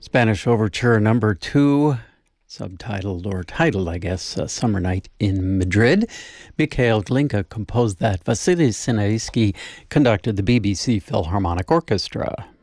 Spanish Overture number 2, subtitled or titled, I guess, Summer Night in Madrid. Mikhail Glinka composed that. Vasily Sinaisky conducted the BBC Philharmonic Orchestra.